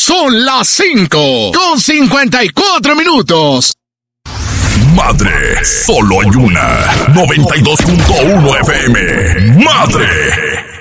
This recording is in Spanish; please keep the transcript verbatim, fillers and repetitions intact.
Son las cinco con cincuenta y cuatro minutos. Madre, solo hay una. noventa y dos punto uno F M. Madre.